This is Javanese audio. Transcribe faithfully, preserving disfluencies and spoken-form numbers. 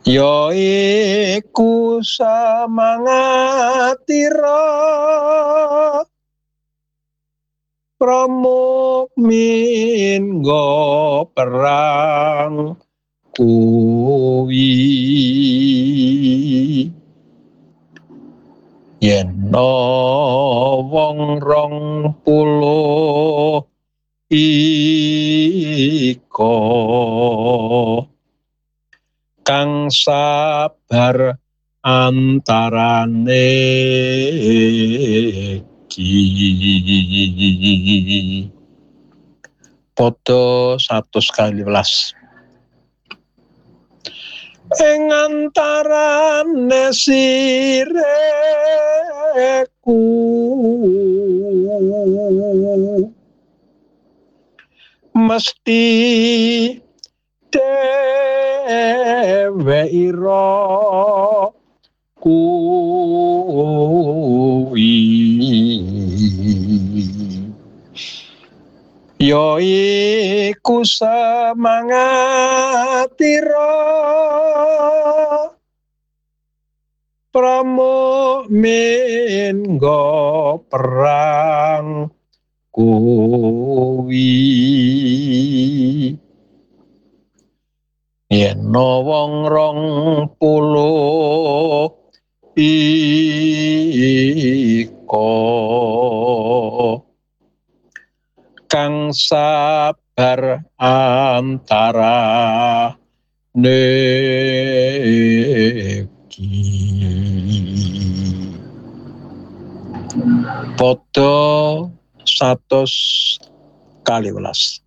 ya iku samangatira pramukmin nggo perang kuwi yen wong rong puluh iko kang sabar antarane iki padha seratus kali welas ing antarane sireku mesti dewe ira kuwi ya iku samangatira pramukmin nggo perang kuwi yen wong rong puluh iko kang sabar antara neki padha satus kali welas